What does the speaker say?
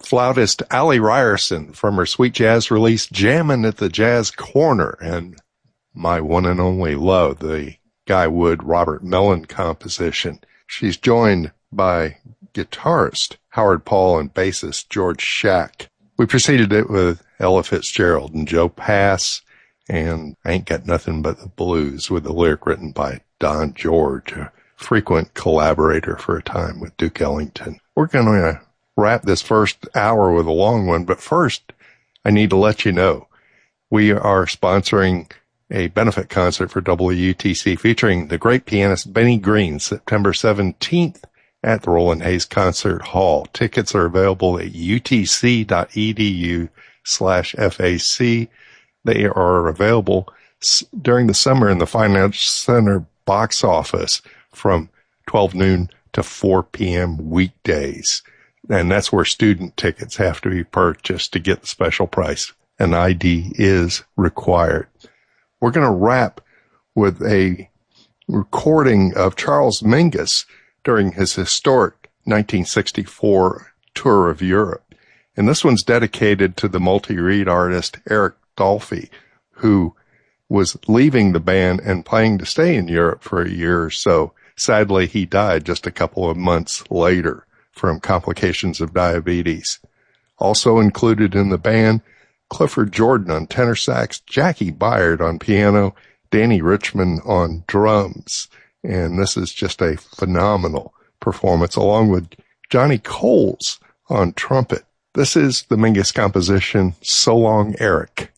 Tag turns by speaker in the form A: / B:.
A: flautist Allie Ryerson from her sweet jazz release Jammin' at the Jazz Corner, and my one and only love, the Guy Wood Robert Mellon composition. She's joined by guitarist Howard Paul and bassist George Shack. We preceded it with Ella Fitzgerald and Joe Pass, and I Ain't Got Nothing But the Blues, with the lyric written by Don George, a frequent collaborator for a time with Duke Ellington. We're going to wrap this first hour with a long one, but first I need to let you know we are sponsoring a benefit concert for WUTC featuring the great pianist Benny Green, September 17th at the Roland Hayes Concert Hall. Tickets are available at utc.edu/FAC. They are available during the summer in the Finance Center box office from 12 noon to 4 p.m. weekdays. And that's where student tickets have to be purchased to get the special price. An ID is required. We're going to wrap with a recording of Charles Mingus during his historic 1964 tour of Europe. And this one's dedicated to the multi-reed artist Eric Dolphy, who was leaving the band and planning to stay in Europe for a year or so. Sadly, he died just a couple of months later from complications of diabetes. Also included in the band, Clifford Jordan on tenor sax, Jackie Byard on piano, Danny Richmond on drums. And this is just a phenomenal performance, along with Johnny Coles on trumpet. This is the Mingus composition, So Long, Eric.